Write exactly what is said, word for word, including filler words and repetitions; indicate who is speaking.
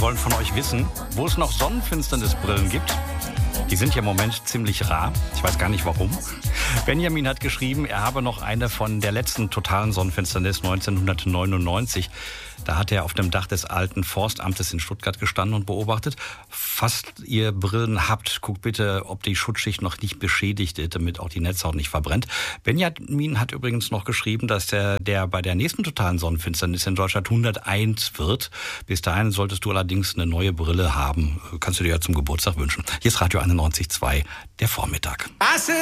Speaker 1: wollen von euch wissen, wo es noch Sonnenfinsternisbrillen gibt. Die sind ja im Moment ziemlich rar. Ich weiß gar nicht warum. Benjamin hat geschrieben, er habe noch eine von der letzten totalen Sonnenfinsternis neunzehnhundertneunundneunzig. Da hat er auf dem Dach des alten Forstamtes in Stuttgart gestanden und beobachtet. Falls ihr Brillen habt, guckt bitte, ob die Schutzschicht noch nicht beschädigt ist, damit auch die Netzhaut nicht verbrennt. Benjamin hat übrigens noch geschrieben, dass der, der bei der nächsten totalen Sonnenfinsternis in Deutschland hunderteins wird. Bis dahin solltest du allerdings eine neue Brille haben. Kannst du dir ja zum Geburtstag wünschen. Hier ist Radio einundneunzig Komma zwei, der Vormittag.